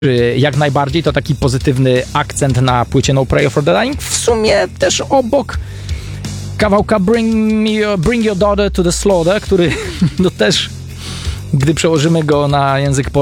jak najbardziej, to taki pozytywny akcent na płycie No Prayer for the Dying. W sumie też obok kawałka Bring Your Daughter to the Slaughter, który no też, gdy przełożymy go na język polski,